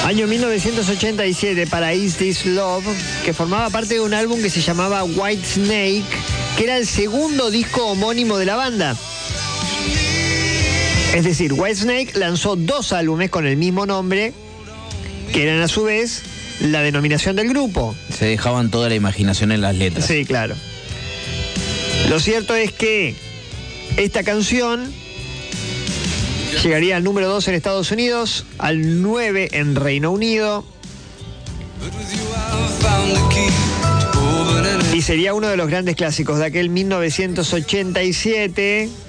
Año 1987 para Is This Love, que formaba parte de un álbum que se llamaba White Snake, que era el segundo disco homónimo de la banda. Es decir, Whitesnake lanzó 2 álbumes con el mismo nombre, que eran a su vez la denominación del grupo. Se dejaban toda la imaginación en las letras. Sí, claro. Lo cierto es que esta canción llegaría al número 2 en Estados Unidos, al 9 en Reino Unido, y sería uno de los grandes clásicos de aquel 1987.